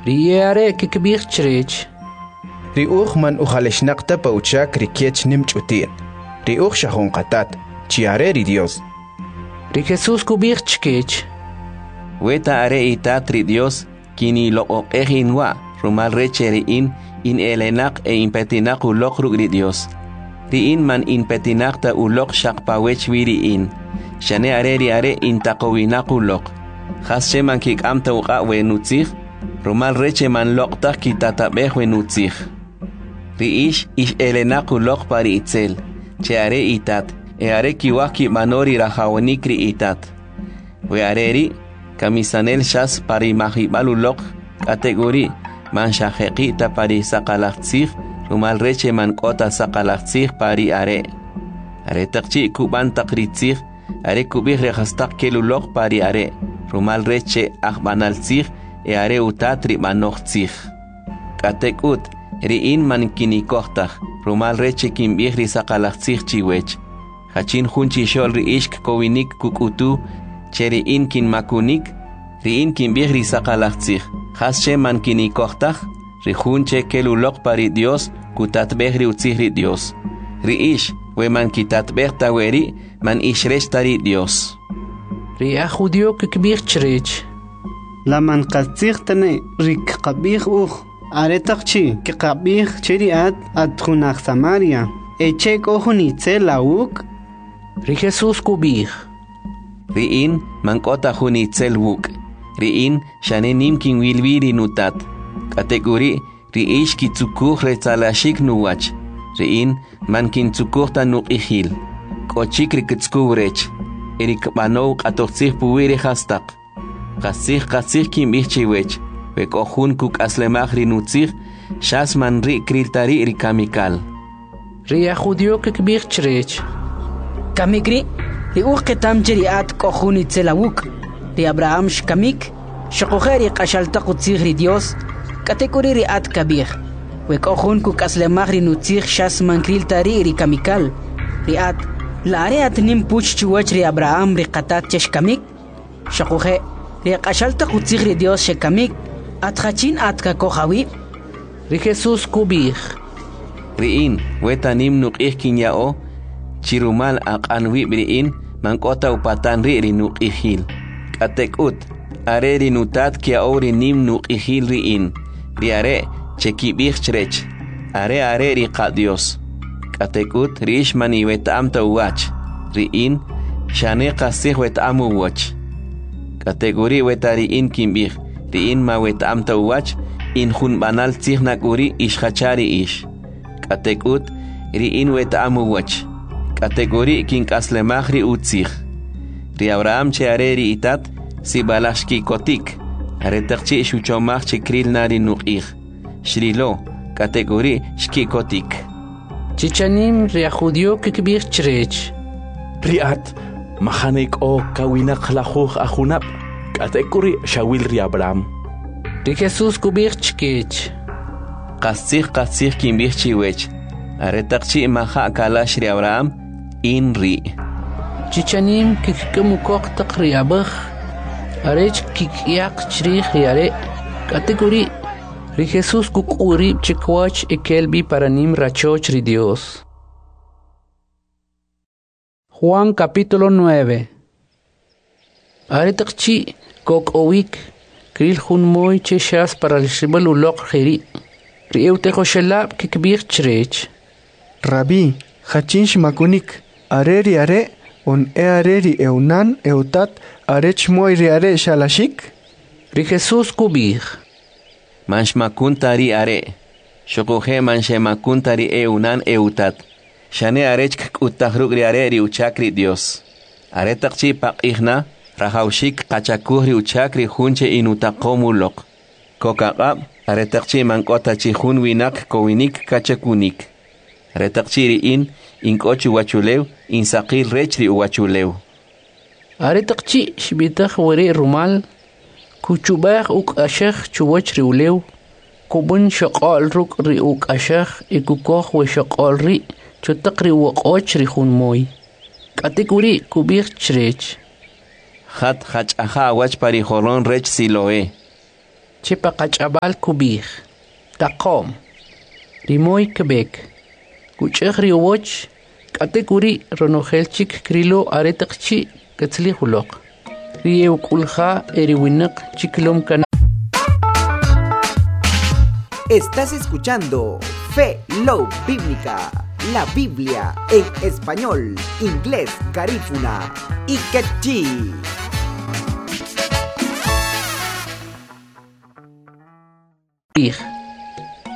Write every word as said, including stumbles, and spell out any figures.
Riare kikbich chrech. Ri uch man ujaleshnaqta pauchak rikiech nimchutin. Ri uch shahon qatat. Chiare ri Dios. Ri Jesús kubich chkech. Weta are itat ri Dios kini lo oqejinwa rumal reche ri in in elenak e impetinak ulok ri Dios. Ri in man impetinakta ulok shakpawech wiri in. Shane are ri are in takowinak ulok. Hasche man kik amta uqa we nutzich. Rumal reche man lokta kitatabeh we nutzich. Ri ish ish elenak ulok pari itzel. Che are itat. E are kiwaki manori rajawanik ri itat. We are ri kamisanel shas pari mahibalulok kategori man shajeqita pari sakalaktsig rumal reche man kota sakalaktsig pari are are taqchi kuban taqritsig are kubih rehastak kelulok pari are rumal reche ahbanaltsig e are utatri manoxtsig katekut riin man kinikohtag rumal reche kimbih ri sakalaktsig chiwech hachin junchi shol ri ishk kowinik kukutu Cheri in kin makunik, ri in kin bihri sakalaktsig. Hasche man kini kochtag, ri junche kelulok pari Dios, kutat behri utzihri Dios. Ri ish, we man kitat behta weri, man ishrestari Dios. Ri a judio kikbich chrech. La man katzig tane, ri kabich uch. Aretakchi, kikabich cheriat at junach Samaria. Echek ohunitze lauk. Ri Jesús kubich. Riin mankota hunitzel wuk. Riin shane nimkin wilviri nutat. Kategori riish kitsukuh retzalashik nuwach. Riin mankin tsukuhta nuqihil. Kochik rikitskuvrech. Erik banou katoxih puwiri hastak. Kasih kasih kim ihchiwech. Wekohun kuk aslemach rinutzih. Shas man ri kriltari rikamikal. Ria judio kikbich chrech. Kamikri. Li uqetam jeriat kohuni tselawuk. Li Abraham shkamik. Shokojeri qashalta qutzigri Dios. Kategori riat kabir. We kohun ku kaslemagri nutzig shas mankril tari ri kamikal. Riat. La areat nim puch chuwach ri Abraham ri qatat cheshkamik. Shokoje. Li qashalta qutzigri Dios shekamik. Atkhachin atka kohawi. Ri Jesús kubir. Riin weta nim nuqih kinyao. Chirumal aqanwi briin mankota upatan ri nuqihil. Katekut are rinutat kia ori nim nuqihil riin. Ri are chekibich chrech. Are are ri Dios. Katekut rish mani wetamta uwach. Riin shane qasih wetamu wach. Kategori wetari in kimbich. Riin ma wetamta uwach in hun banal tzihnak uri ishachari ish. Katekut riin wetamu wach. Kategori kin kaslemachri utzig. Ri Abraham che areri itat si balashki kotik. Aretakchi shuchomach che kril nari nuqig. Shrilo kategori shki kotik. Chichanim ri judio kikbich chrech. Riat mahanek o kawinak lahuh ahunap. Kategori shawil ri Abraham. Ri Jesús kubich chkech. Qasig qasig kimbich chiwech. Aretakchi maha kalash ri Abraham. Inri. Chichanim kikmukok takriabach. Arech kikyak chrich yare. Kategori. Ri Jesús kukuri chikwach ekelbi paranim rachoch ri Dios. Juan capítulo nueve. Aretakchi kok owik. Kril hun moy cheshas para el shibal ulok jeri. Ri eutejo shelab kikbich chrech. Rabbi, hachin shmakunik. Areri are, on e areri eunan, eutat, arech moiri are shalashik? Ri Jesús kubich. Manshmakuntari are. Shokoje manshemakuntari eunan eutat. Shane arech kutahrugri areri uchakri Dios. Aretakchi paqihna, rahaushik kachakuhri uchakri hunche inutakomulok. Kokaqab, aretakchi mankota chihun winak kowinik kachakunik. Aretakchiri in, inkochi wachulew, insaqil rechri uwachulew. Aretakchi shbitach wari rumal, kuchubach uk ashach chuwachri ulew, kubun shaqal ruk ri uk ashach, ikukoch we shaqal ri, chutakri waqochri hun moy. Katikuri kubich chrech. Hat hach aha wach pari holon rech siloe. chepa qach'abal kubij taqom rimoy kebek kuch'ej riwoch k'ate kuri ronojel chik krilo aretaqchi katzli huloq riew kulja eriwinaq chiklom kana. Estás escuchando Fe Low Bíblica, la Biblia en español, inglés, garífuna y quechí. Big